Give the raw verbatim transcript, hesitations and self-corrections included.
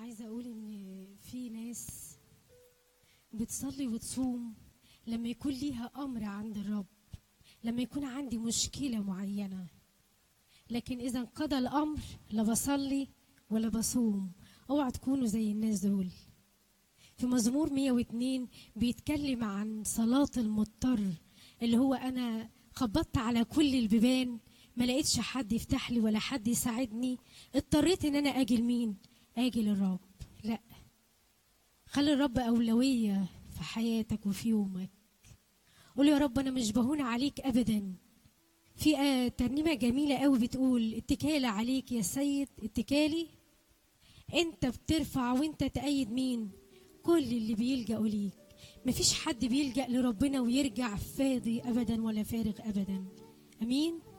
عايزة أقول إن في ناس بتصلي وتصوم لما يكون ليها أمر عند الرب، لما يكون عندي مشكلة معينة. لكن إذا انقضى الأمر لا بصلي ولا بصوم. اوعى تكونوا زي الناس دول. في مزمور مية واتنين بيتكلم عن صلاة المضطر، اللي هو أنا خبطت على كل البيبان ما لقيتش حد يفتح لي ولا حد يساعدني، اضطريت ان انا اجي لمين؟ اجي للرب. لا، خلي الرب أولوية في حياتك وفي يومك. قول يا رب أنا مش بهون عليك أبدا. في آه ترنيمة جميلة قوي بتقول اتكالي عليك يا سيد اتكالي، انت بترفع وانت تأيد مين؟ كل اللي بيلجأوا ليك. مفيش حد بيلجأ لربنا ويرجع فاضي أبدا ولا فارغ أبدا. أمين.